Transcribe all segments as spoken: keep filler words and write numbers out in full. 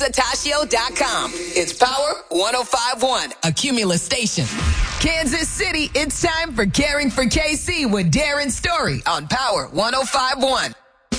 Satashio dot com. It's Power one oh five point one, a Cumulus station. Kansas City, it's time for Caring for K C with Darren Story on Power one oh five point one.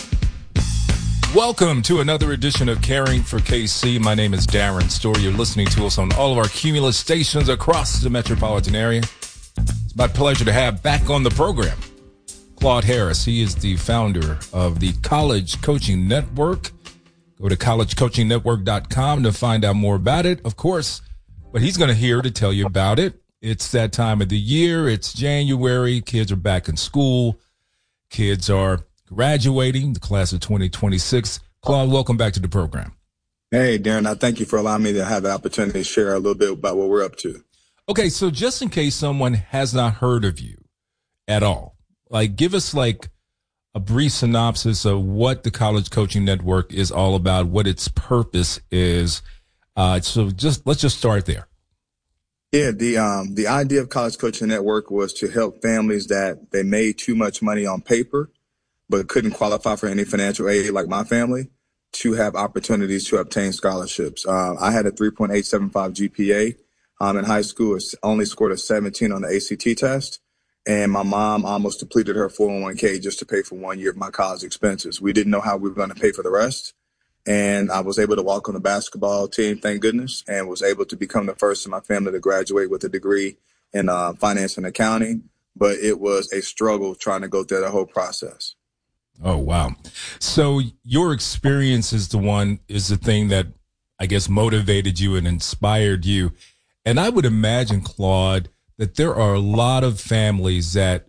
Welcome to another edition of Caring for K C. My name is Darren Story. You're listening to us on all of our Cumulus stations across the metropolitan area. It's my pleasure to have back on the program Claude Harris. He is the founder of the College Coaching Network. Go to college coaching network dot com to find out more about it, of course. But he's going to here to tell you about it. It's that time of the year. It's January. Kids are back in school. Kids are graduating, the class of twenty twenty-six. Claude, welcome back to the program. Hey, Darren, I thank you for allowing me to have the opportunity to share a little bit about what we're up to. Okay, so just in case someone has not heard of you at all, like give us like a brief synopsis of what the College Coaching Network is all about, what its purpose is. Uh, so just let's just start there. Yeah, the um, the idea of College Coaching Network was to help families that they made too much money on paper but couldn't qualify for any financial aid, like my family, to have opportunities to obtain scholarships. Uh, I had a three point eight seven five G P A um, in high school. Only scored a seventeen on the A C T test. And my mom almost depleted her four oh one k just to pay for one year of my college expenses. We didn't know how we were going to pay for the rest. And I was able to walk on the basketball team, thank goodness, and was able to become the first in my family to graduate with a degree in uh, finance and accounting. But it was a struggle trying to go through the whole process. Oh, wow. So your experience is the one, is the thing that I guess motivated you and inspired you. And I would imagine, Claude, that there are a lot of families that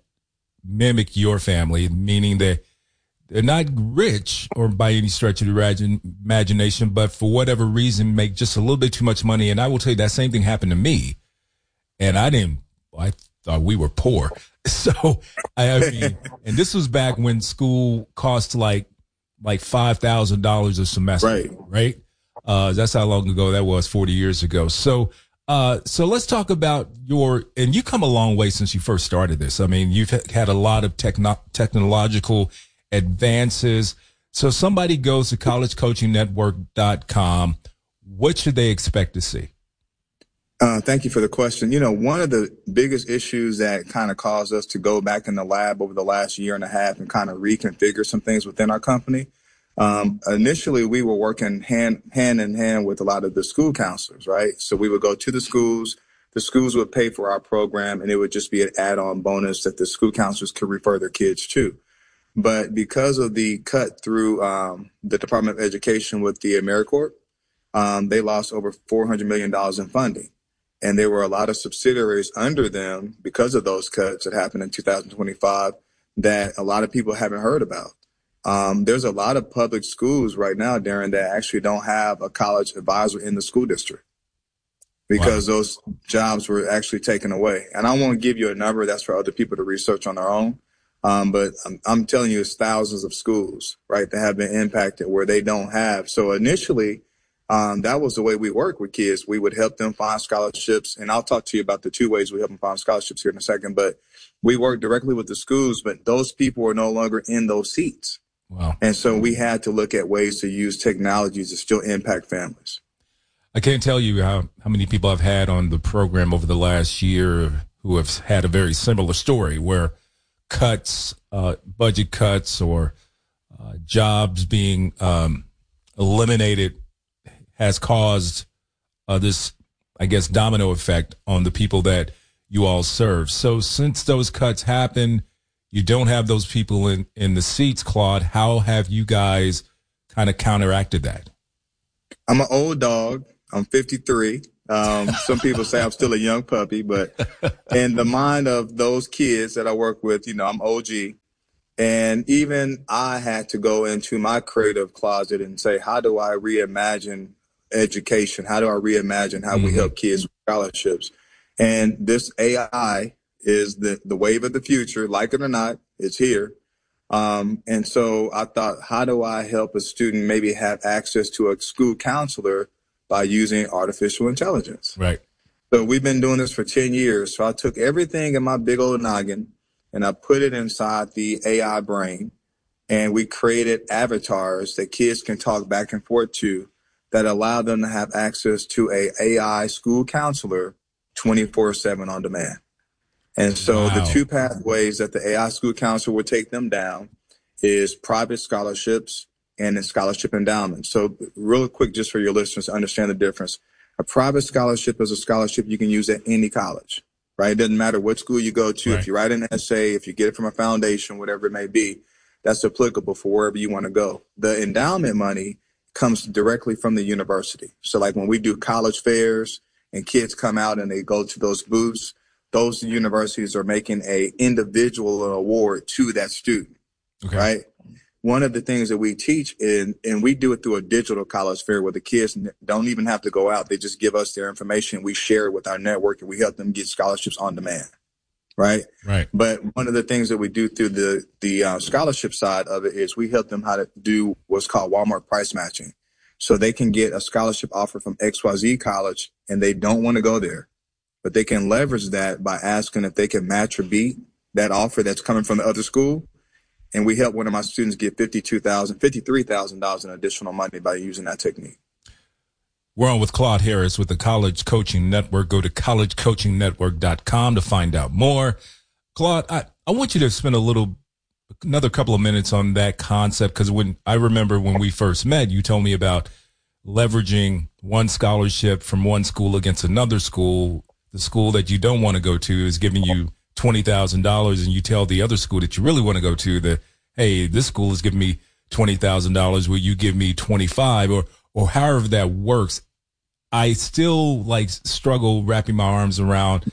mimic your family, meaning that they're not rich or by any stretch of the imagination, but for whatever reason make just a little bit too much money. And I will tell you that same thing happened to me. And I didn't, I thought we were poor. So, I, I mean, and this was back when school cost like, like five thousand dollars a semester, right? right? Uh, that's how long ago that was, forty years ago. So, uh, so let's talk about your, and you come a long way since you first started this. I mean, you've had a lot of techno- technological advances. So somebody goes to college coaching network dot com. What should they expect to see? Uh, thank you for the question. You know, one of the biggest issues that kind of caused us to go back in the lab over the last year and a half and kind of reconfigure some things within our company. Um, initially, we were working hand, hand in hand with a lot of the school counselors, right? So we would go to the schools, the schools would pay for our program, and it would just be an add-on bonus that the school counselors could refer their kids to. But because of the cut through um, the Department of Education with the AmeriCorps, um, they lost over four hundred million dollars in funding. And there were a lot of subsidiaries under them because of those cuts that happened in two thousand twenty-five that a lot of people haven't heard about. Um, there's a lot of public schools right now, Darren, that actually don't have a college advisor in the school district because wow. those jobs were actually taken away. And I won't give you a number. That's for other people to research on their own. Um, but I'm, I'm telling you, it's thousands of schools, right, that have been impacted where they don't have. So initially, um, that was the way we work with kids. We would help them find scholarships. And I'll talk to you about the two ways we help them find scholarships here in a second. But we work directly with the schools, but those people are no longer in those seats. Wow. And so we had to look at ways to use technologies to still impact families. I can't tell you how, how many people I've had on the program over the last year who have had a very similar story where cuts, uh, budget cuts or uh, jobs being um, eliminated has caused uh, this, I guess, domino effect on the people that you all serve. So since those cuts happened, you don't have those people in, in the seats, Claude. How have you guys kind of counteracted that? I'm an old dog. I'm fifty-three. Um, some people say I'm still a young puppy, but in the mind of those kids that I work with, you know, I'm O G. And even I had to go into my creative closet and say, how do I reimagine education? How do I reimagine how mm-hmm. we help kids with scholarships? And this A I is the, the wave of the future. Like it or not, it's here. Um, and so I thought, how do I help a student maybe have access to a school counselor by using artificial intelligence? Right. So we've been doing this for ten years. So I took everything in my big old noggin and I put it inside the A I brain, and we created avatars that kids can talk back and forth to that allow them to have access to a AI school counselor twenty-four seven on demand. And so wow. the two pathways that the A I school counselor would take them down is private scholarships and then scholarship endowment. So real quick, just for your listeners to understand the difference, a private scholarship is a scholarship you can use at any college, right? It doesn't matter what school you go to. Right. If you write an essay, if you get it from a foundation, whatever it may be, that's applicable for wherever you want to go. The endowment money comes directly from the university. So like when we do college fairs and kids come out and they go to those booths, those universities are making a individual award to that student, okay. right? One of the things that we teach in, and we do it through a digital college fair where the kids don't even have to go out. They just give us their information. We share it with our network and we help them get scholarships on demand. Right. Right. But one of the things that we do through the, the uh, scholarship side of it is we help them how to do what's called Walmart price matching. So they can get a scholarship offer from X Y Z college and they don't want to go there, but they can leverage that by asking if they can match or beat that offer that's coming from the other school. And we help one of my students get fifty-two thousand dollars, fifty-three thousand dollars in additional money by using that technique. We're on with Claude Harris with the College Coaching Network. Go to college coaching network dot com to find out more. Claude, I, I want you to spend a little, another couple of minutes on that concept, because when I remember when we first met, you told me about leveraging one scholarship from one school against another school. The school that you don't want to go to is giving you twenty thousand dollars, and you tell the other school that you really want to go to that, hey, this school is giving me twenty thousand dollars, will you give me twenty-five, or or however that works. I still like struggle wrapping my arms around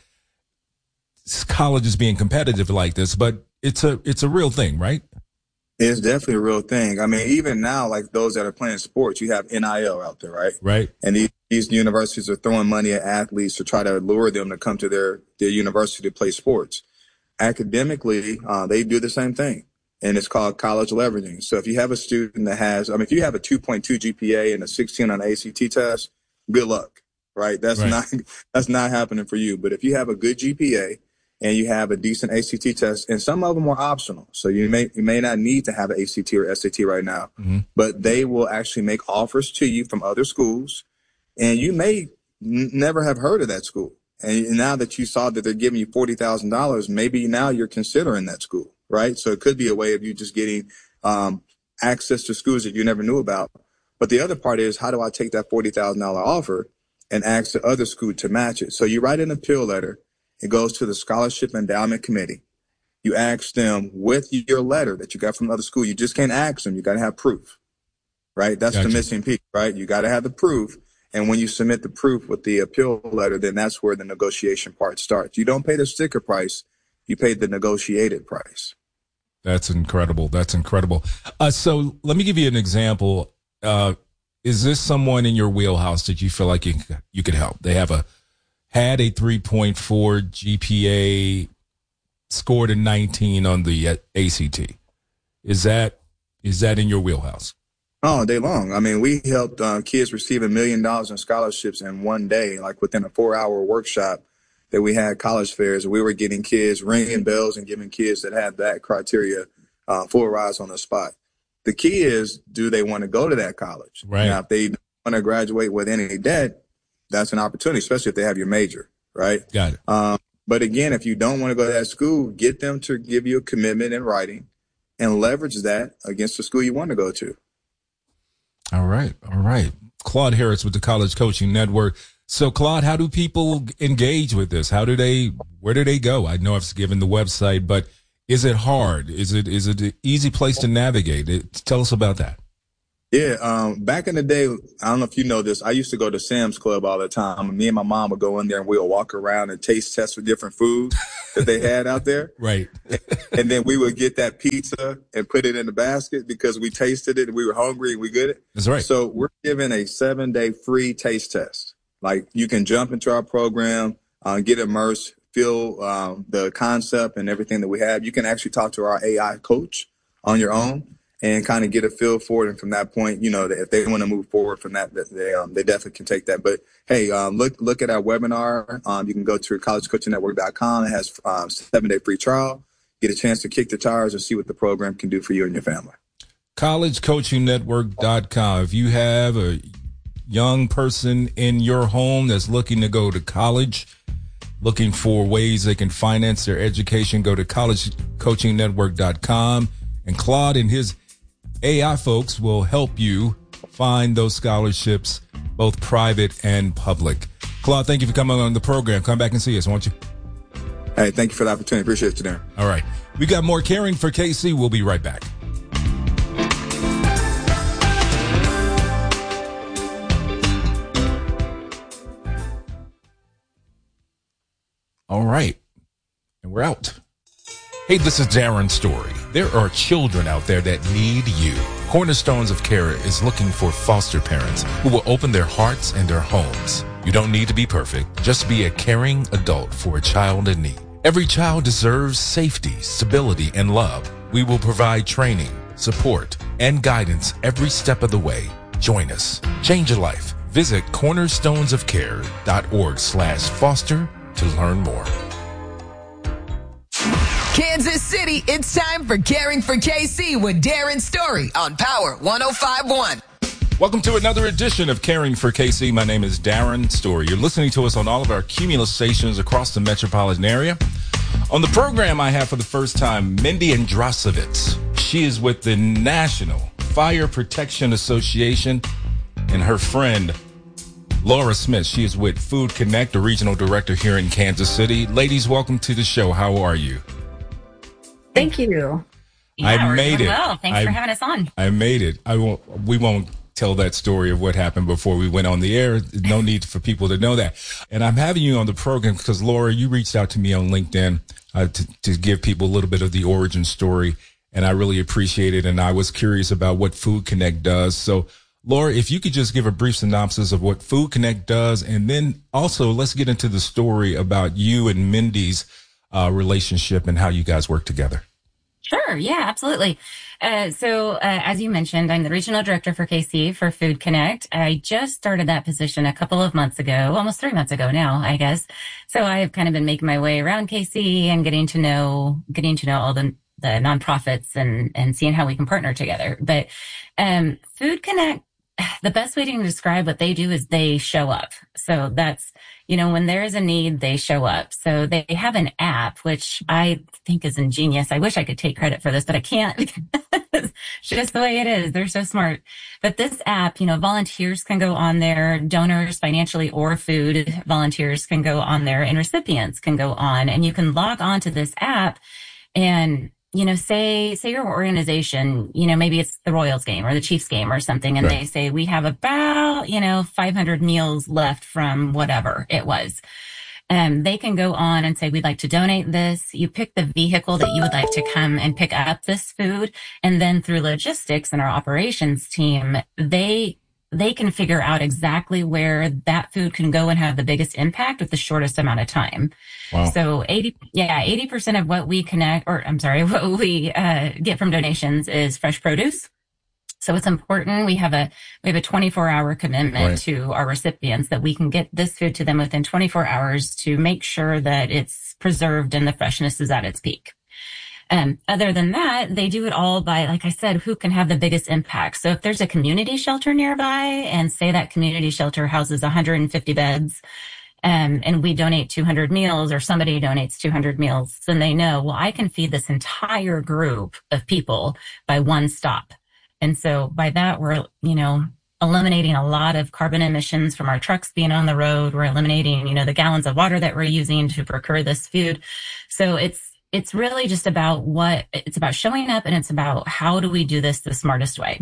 colleges being competitive like this, but it's a it's a real thing, right? It's definitely a real thing. I mean, even now, like those that are playing sports, you have N I L out there, right? Right. And these, these universities are throwing money at athletes to try to lure them to come to their, their university to play sports. Academically, uh, they do the same thing, and it's called college leveraging. So if you have a student that has, I mean, if you have a two point two G P A and a sixteen on the A C T test, good luck, right? That's right. not that's not happening for you. But if you have a good G P A and you have a decent A C T test, and some of them are optional, so you may you may not need to have an A C T or S A T right now, mm-hmm. but they will actually make offers to you from other schools, and you may n- never have heard of that school. And now that you saw that they're giving you forty thousand dollars, maybe now you're considering that school, right? So it could be a way of you just getting um, access to schools that you never knew about. But the other part is, how do I take that forty thousand dollars offer and ask the other school to match it? So you write an appeal letter. It goes to the Scholarship Endowment Committee. You ask them with your letter that you got from another school. You just can't ask them. You got to have proof, right? That's gotcha. The missing piece, right? You got to have the proof. And when you submit the proof with the appeal letter, then that's where the negotiation part starts. You don't pay the sticker price. You pay the negotiated price. That's incredible. That's incredible. Uh, so let me give you an example. Uh, is this someone in your wheelhouse that you feel like you, you could help? They have a had a three point four G P A, scored a nineteen on the A C T. Is that is that in your wheelhouse? All day long. I mean, we helped uh, kids receive a million dollars in scholarships in one day, like within a four-hour workshop that we had college fairs. We were getting kids, ringing bells and giving kids that had that criteria uh, full rides on the spot. The key is, do they want to go to that college? Right. Now, if they want to graduate with any debt, that's an opportunity, especially if they have your major, right? Got it. Um, but again, if you don't want to go to that school, get them to give you a commitment in writing and leverage that against the school you want to go to. All right. All right. Claude Harris with the College Coaching Network. So, Claude, how do people engage with this? How do they, where do they go? I know I've given the website, but is it hard? Is it, is it an easy place to navigate? It, tell us about that. Yeah, um, back in the day, I don't know if you know this, I used to go to Sam's Club all the time. Me and my mom would go in there and we'll walk around and taste test for different foods that they had out there. Right. And then we would get that pizza and put it in the basket because we tasted it and we were hungry and we good it. That's right. So we're giving a seven day free taste test. Like you can jump into our program, uh, get immersed, feel um, the concept and everything that we have. You can actually talk to our A I coach on your own and kind of get a feel for it. And from that point, you know, if they want to move forward from that, they um, they definitely can take that. But, hey, um, look look at our webinar. Um, you can go to college coaching network dot com. It has um, seven-day free trial. Get a chance to kick the tires and see what the program can do for you and your family. college coaching network dot com. If you have a young person in your home that's looking to go to college, looking for ways they can finance their education, go to college coaching network dot com. And Claude and his A I folks will help you find those scholarships, both private and public. Claude, thank you for coming on the program. Come back and see us, won't you? Hey, thank you for the opportunity. Appreciate you, Darren. All right. We got more Caring for K C. We'll be right back. All right. And we're out. Hey, this is Darren Story. There are children out there that need you. Cornerstones of Care is looking for foster parents who will open their hearts and their homes. You don't need to be perfect. Just be a caring adult for a child in need. Every child deserves safety, stability, and love. We will provide training, support, and guidance every step of the way. Join us. Change a life. Visit cornerstones of care dot org slash foster to learn more. Kansas City, it's time for Caring for K C with Darren Story on Power one oh five point one. Welcome to another edition of Caring for K C. My name is Darren Story. You're listening to us on all of our Cumulus stations across the metropolitan area. On the program, I have for the first time Mindy Andrasovitz. She is with the National Fire Protection Association, and her friend Laura Smith. She is with Food Connect, the regional director here in Kansas City. Ladies, welcome to the show. How are you? Thank you. Yeah, I we're made doing it. Well, thanks I, for having us on. I made it. I won't. We won't tell that story of what happened before we went on the air. No need for people to know that. And I'm having you on the program because Laura, you reached out to me on LinkedIn uh, to, to give people a little bit of the origin story, and I really appreciate it. And I was curious about what Food Connect does. So, Laura, if you could just give a brief synopsis of what Food Connect does, and then also let's get into the story about you and Mindy's uh, relationship and how you guys work together. Sure. Yeah, absolutely. Uh, so, uh, as you mentioned, I'm the regional director for K C for Food Connect. I just started that position a couple of months ago, almost three months ago now, I guess. So I've kind of been making my way around K C and getting to know, getting to know all the, the nonprofits and, and seeing how we can partner together. But, um, Food Connect, the best way to describe what they do is they show up. So that's, you know, when there is a need, they show up. So they have an app, which I think is ingenious. I wish I could take credit for this, but I can't. It's just the way it is. They're so smart. But this app, you know, volunteers can go on there, donors financially or food volunteers can go on there, and recipients can go on, and you can log on to this app and, you know, say, say your organization, you know, maybe it's the Royals game or the Chiefs game or something. And right. They say, we have about, you know, five hundred meals left from whatever it was. And they can go on and say, we'd like to donate this. You pick the vehicle that you would like to come and pick up this food. And then through logistics and our operations team, they they can figure out exactly where that food can go and have the biggest impact with the shortest amount of time. Wow. So eighty, yeah, eighty percent of what we connect, or I'm sorry, what we uh, get from donations is fresh produce. So it's important. We have a, we have a twenty-four hour commitment right. to our recipients that we can get this food to them within twenty-four hours to make sure that it's preserved and the freshness is at its peak. Um, other than that, they do it all by, like I said, who can have the biggest impact. So if there's a community shelter nearby, and say that community shelter houses one hundred fifty beds, um, and we donate two hundred meals, or somebody donates two hundred meals, then they know, well, I can feed this entire group of people by one stop. And so by that, we're, you know, eliminating a lot of carbon emissions from our trucks being on the road. We're eliminating, you know, the gallons of water that we're using to procure this food. So it's, It's really just about what it's about showing up, and it's about how do we do this the smartest way.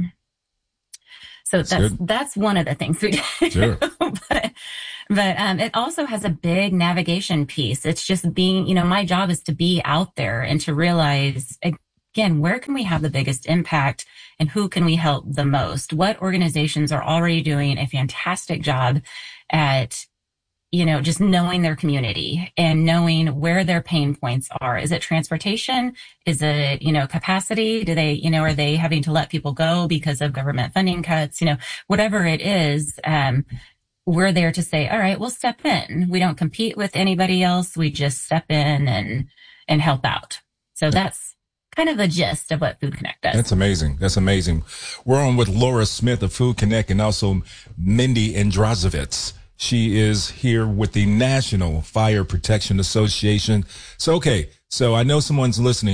So that's, that's, that's one of the things we do. Sure. but, but, um, it also has a big navigation piece. It's just being, you know, my job is to be out there and to realize, again, where can we have the biggest impact and who can we help the most? What organizations are already doing a fantastic job at, you know, just knowing their community and knowing where their pain points are. Is it transportation? Is it, you know, capacity? Do they, you know, are they having to let people go because of government funding cuts? You know, whatever it is, um, we're there to say, all right, we'll step in. We don't compete with anybody else. We just step in and, and help out. So that's kind of the gist of what Food Connect does. That's amazing. That's amazing. We're on with Laura Smith of Food Connect and also Mindy Androzovitz. She is here with the National Fire Protection Association. So, okay. So I know someone's listening.